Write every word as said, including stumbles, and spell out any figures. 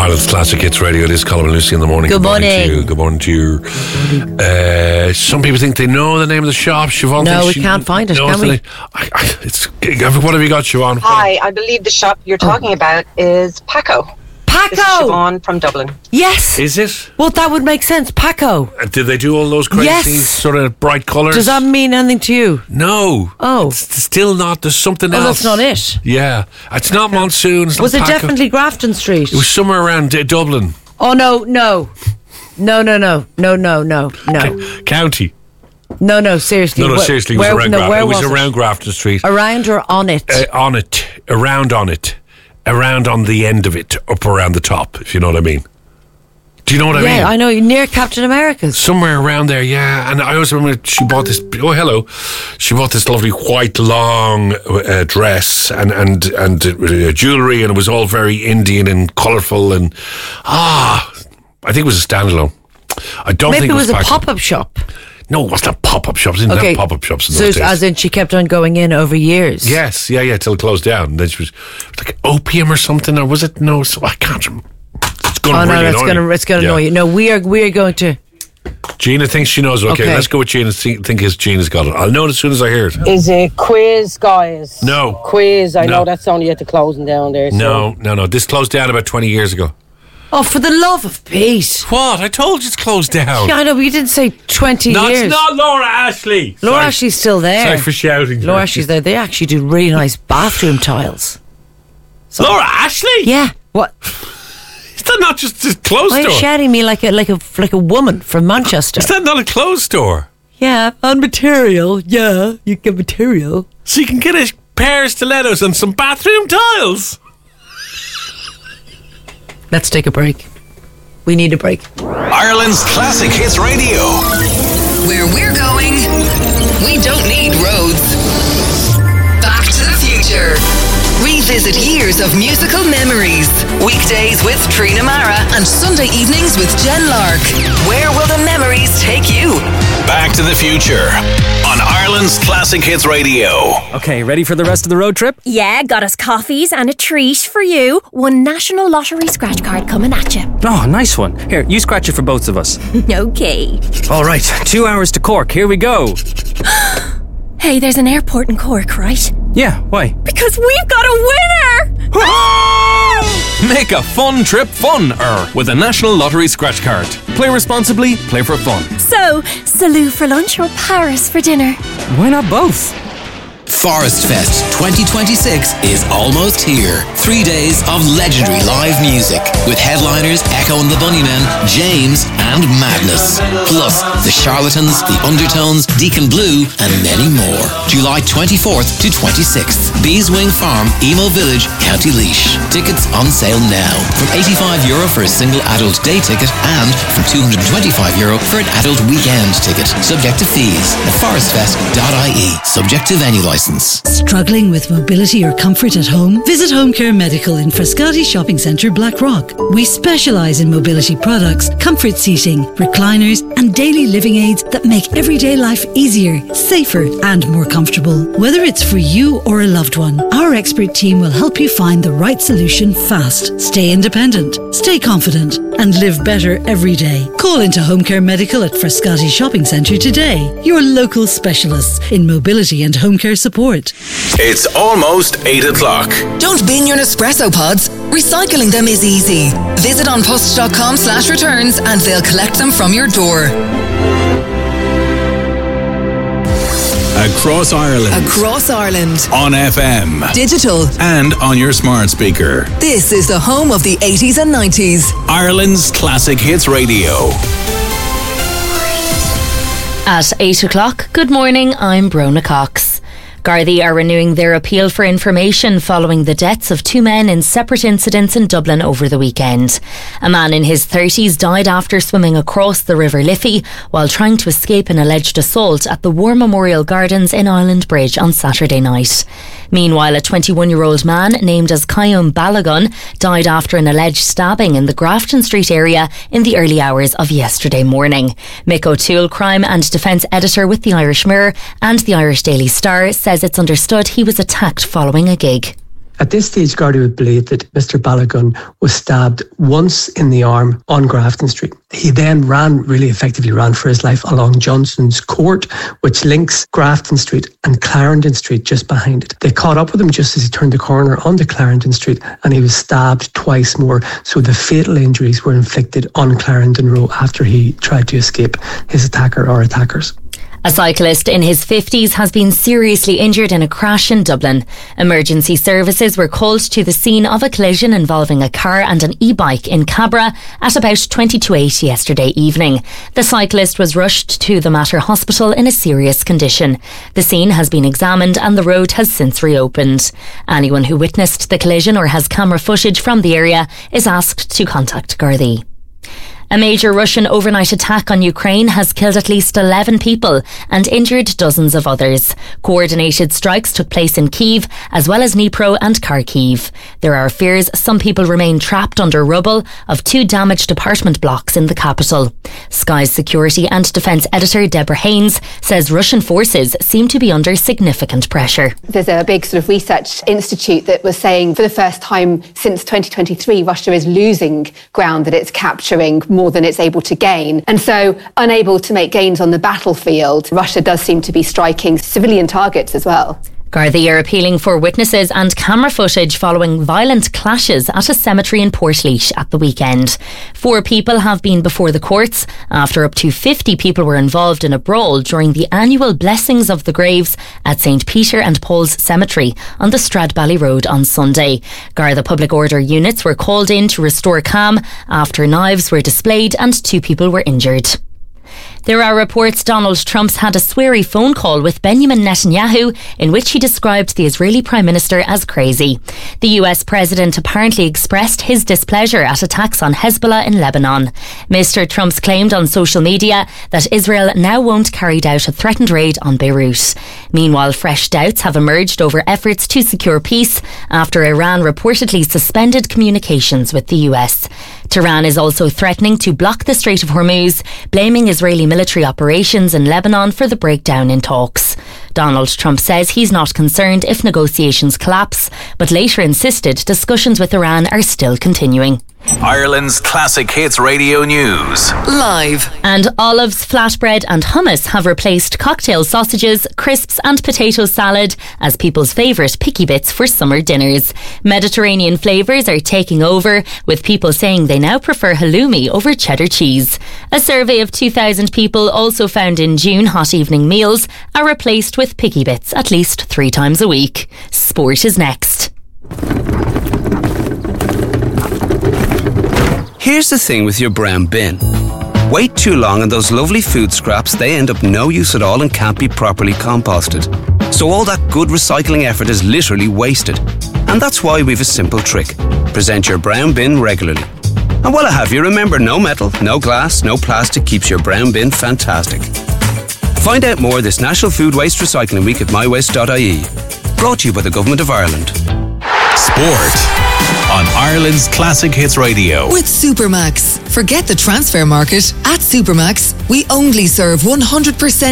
Ireland's Classic Hits Radio. It is Colin and Lucy in the morning. Good, Good morning. morning to you. Good morning to you. Uh, some people think they know the name of the shop. Siobhan no, we she can't find it, can we? I, I, it's, what have you got, Siobhan? Hi, I believe the shop you're talking oh. about is Paco. Paco! This is Siobhan from Dublin. Yes. Is it? Well, that would make sense. Paco. Uh, did they do all those crazy yes. sort of bright colours? Does that mean anything to you? No. Oh. It's still not. There's something oh, else. Oh, that's not it. Yeah. It's not Monsoon. It's was not it Paco. Definitely Grafton Street? It was somewhere around uh, Dublin. Oh, no, no. No, no, no. No, no, no, no. C- county. No, no, seriously. No, no, where, seriously. It was where, around, no, Gra- where it was was around it? Grafton Street. Around or on it? Uh, on it. Around on it. Around on the end of it. Up around the top, if you know what I mean. Do you know what I yeah, mean? Yeah, I know. Near Captain America's. Somewhere around there, yeah. And I always remember she bought this, oh, hello. She bought this lovely white, long uh, dress and, and, and uh, jewellery, and it was all very Indian and colourful. And, ah, I think it was a standalone. I don't Maybe think it was, it was a pop-up shop. No, it wasn't a pop-up shop. It didn't okay. have pop-up shops in so those days. As in she kept on going in over years? Yes, yeah, yeah, till it closed down. And then she was, it was like opium or something, or was it? No, so I can't remember. It's going oh, to really no, it's annoy gonna, it's going to yeah. annoy you. No, we are, we are going to... Gina thinks she knows. Okay, okay. let's go with Gina. Think, think his Gina's got it. I'll know it as soon as I hear it. Is it Quiz, guys? No. Quiz, I no. know that's only at the closing down there. So. No, no, no. This closed down about twenty years ago. Oh, for the love of Pete. What? I told you it's closed down. Yeah, I know, but you didn't say twenty no, years. No, it's not Laura Ashley. Laura Sorry. Ashley's still there. Sorry for shouting. Laura Ashley's there. They actually do really nice bathroom tiles. So, Laura Ashley? Yeah. What? Is that not just a closed Why store? Why are you shouting me like a, like, a, like a woman from Manchester? Is that not a closed store? Yeah, on material. Yeah, you get material. So you can get a pair of stilettos and some bathroom tiles. Let's take a break. We need a break. Ireland's Classic Hits Radio. Where we're going, we don't need roads. Back to the Future. Revisit years of musical memories. Weekdays with Trina Mara and Sunday evenings with Jen Lark. Where will the memories take you? Back to the Future on Ireland's Classic Hits Radio. Okay, ready for the rest of the road trip? Yeah, got us coffees and a treat for you. One National Lottery scratch card coming at you. Oh, nice one. Here, you scratch it for both of us. Okay. All right, two hours to Cork. Here we go. Hey, there's an airport in Cork, right? Yeah, why? Because we've got a winner! Make a fun trip fun-er with a National Lottery scratch card. Play responsibly, play for fun. So, Salou for lunch or Paris for dinner? Why not both? Forest Fest twenty twenty-six is almost here. Three days of legendary live music with headliners Echo and the Bunnymen, James and Madness. Plus The Charlatans, The Undertones, Deacon Blue and many more. July twenty-fourth to twenty-sixth. Beeswing Farm, Emo Village, County Laois. Tickets on sale now from eighty-five euro for a single adult day ticket and from two hundred twenty-five euro for an adult weekend ticket. Subject to fees at forestfest dot I E. Subject to venue license. Struggling with mobility or comfort at home? Visit Home Care Medical in Frascati Shopping Centre, Blackrock. We specialise in mobility products, comfort seating, recliners and daily living aids that make everyday life easier, safer and more comfortable. Whether it's for you or a loved one, our expert team will help you find the right solution fast. Stay independent, stay confident and live better every day. Call into Home Care Medical at Frascati Shopping Centre today. Your local specialists in mobility and home care support. It's almost eight o'clock. Don't bin your Nespresso pods. Recycling them is easy. Visit onpost.com slash returns and they'll collect them from your door. Across Ireland. Across Ireland. On F M. Digital. And on your smart speaker. This is the home of the eighties and nineties. Ireland's Classic Hits Radio. At eight o'clock, good morning, I'm Brona Cox. Gardaí are renewing their appeal for information following the deaths of two men in separate incidents in Dublin over the weekend. A man in his thirties died after swimming across the River Liffey while trying to escape an alleged assault at the War Memorial Gardens in Island Bridge on Saturday night. Meanwhile, a twenty-one-year-old man named as Kayum Balagun died after an alleged stabbing in the Grafton Street area in the early hours of yesterday morning. Mick O'Toole, crime and defence editor with the Irish Mirror and the Irish Daily Star, says it's understood he was attacked following a gig. At this stage, Gardaí would believe that Mister Balogun was stabbed once in the arm on Grafton Street. He then ran, really effectively ran for his life along Johnson's Court, which links Grafton Street and Clarendon Street just behind it. They caught up with him just as he turned the corner onto Clarendon Street, and he was stabbed twice more. So the fatal injuries were inflicted on Clarendon Row after he tried to escape his attacker or attackers. A cyclist in his fifties has been seriously injured in a crash in Dublin. Emergency services were called to the scene of a collision involving a car and an e-bike in Cabra at about twenty to eight yesterday evening. The cyclist was rushed to the Mater Hospital in a serious condition. The scene has been examined and the road has since reopened. Anyone who witnessed the collision or has camera footage from the area is asked to contact Gardaí. A major Russian overnight attack on Ukraine has killed at least eleven people and injured dozens of others. Coordinated strikes took place in Kyiv as well as Dnipro and Kharkiv. There are fears some people remain trapped under rubble of two damaged apartment blocks in the capital. Sky's security and defence editor Deborah Haynes says Russian forces seem to be under significant pressure. There's a big sort of research institute that was saying for the first time since twenty twenty-three Russia is losing ground that it's capturing more than it's able to gain. And so, unable to make gains on the battlefield, Russia does seem to be striking civilian targets as well. Gardaí are appealing for witnesses and camera footage following violent clashes at a cemetery in Portlaoise at the weekend. Four people have been before the courts after up to fifty people were involved in a brawl during the annual Blessings of the Graves at Saint Peter and Paul's Cemetery on the Stradbally Road on Sunday. Garda public order units were called in to restore calm after knives were displayed and two people were injured. There are reports Donald Trump's had a sweary phone call with Benjamin Netanyahu in which he described the Israeli Prime Minister as crazy. The U S President apparently expressed his displeasure at attacks on Hezbollah in Lebanon. Mister Trump's claimed on social media that Israel now won't carry out a threatened raid on Beirut. Meanwhile, fresh doubts have emerged over efforts to secure peace after Iran reportedly suspended communications with the U S. Tehran is also threatening to block the Strait of Hormuz, blaming Israeli military operations in Lebanon for the breakdown in talks. Donald Trump says he's not concerned if negotiations collapse, but later insisted discussions with Iran are still continuing. Ireland's Classic Hits Radio News. Live. And olives, flatbread and hummus have replaced cocktail sausages, crisps and potato salad as people's favourite picky bits for summer dinners. Mediterranean flavours are taking over, with people saying they now prefer halloumi over cheddar cheese. A survey of two thousand people also found in June hot evening meals are replaced with picky bits at least three times a week. Sport is next. Here's the thing with your brown bin. Wait too long and those lovely food scraps, they end up no use at all and can't be properly composted. So all that good recycling effort is literally wasted. And that's why we've a simple trick. Present your brown bin regularly. And while I have you, remember, no metal, no glass, no plastic keeps your brown bin fantastic. Find out more this National Food Waste Recycling Week at my waste dot I E. Brought to you by the Government of Ireland. Sport on Ireland's Classic Hits Radio. With Supermax. Forget the transfer market. At Supermax, we only serve one hundred percent